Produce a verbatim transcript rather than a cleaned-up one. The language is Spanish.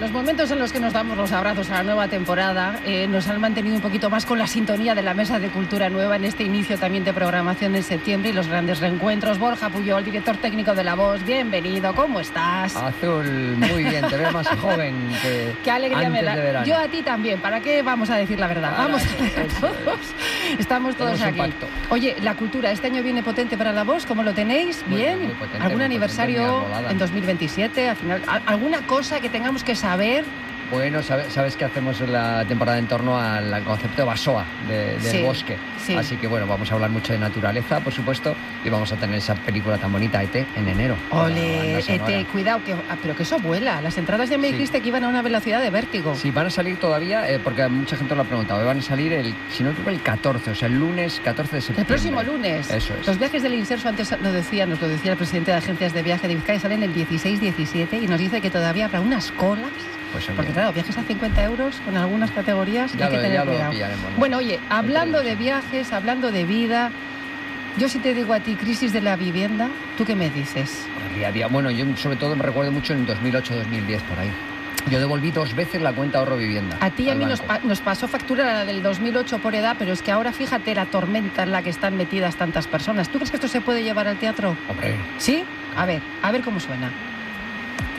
los momentos en los que nos damos los abrazos a la nueva temporada eh, nos han mantenido un poquito más con la sintonía de la Mesa de Cultura Nueva en este inicio también de programación en septiembre y los grandes reencuentros. Borja Puyol, director técnico de La Voz, bienvenido, ¿cómo estás? Azul, muy bien, te veo más joven que Qué alegría antes me da. de verano. Yo a ti también, ¿para qué vamos a decir la verdad? Para Vamos que- a ver eso todos. Estamos todos Tenemos un aquí. pacto. Oye, la cultura, ¿este año viene potente para La Voz? ¿Cómo lo tenéis? Muy ¿Bien? bien, muy potente, ¿Algún muy aniversario potente, muy arbolada. en dos mil veintisiete? Al final, ¿al- ¿alguna cosa que tengamos que saber? Bueno, sabes, sabes que hacemos la temporada en torno al, al concepto de Basoa, de- del Sí, bosque. sí. Así que bueno, vamos a hablar mucho de naturaleza, por supuesto, y vamos a tener esa película tan bonita, E T, en enero. con la Ole, banda sonora. Ete, cuidado, que, ah, pero que eso vuela. Las entradas ya me Sí. dijiste que iban a una velocidad de vértigo. Sí, van a salir todavía, eh, porque mucha gente lo ha preguntado, van a salir el, si no creo que el catorce, o sea, el lunes catorce de El septiembre. próximo lunes. Eso es. Los viajes del Inserso, antes lo decía, nos lo decía el presidente de agencias de viaje de Vizcaya, salen el dieciséis diecisiete y nos dice que todavía habrá unas colas. Pues, oye, Porque claro, viajes a cincuenta euros con algunas categorías Ya hay que lo- tener ya lo cuidado. pillaremos, ¿no? Bueno, oye, hablando de veremos. viajes, hablando de vida, yo sí te digo a ti, crisis de la vivienda, ¿tú qué me dices? Día a día. Bueno, yo sobre todo me recuerdo mucho en dos mil ocho dos mil diez, por ahí. Yo devolví dos veces la cuenta ahorro vivienda. A ti y a al mí nos, banco. pa- nos pasó factura la del dos mil ocho por edad, pero es que ahora fíjate la tormenta en la que están metidas tantas personas. ¿Tú crees que esto se puede llevar al teatro? Hombre, ¿Sí? A ver, a ver cómo suena.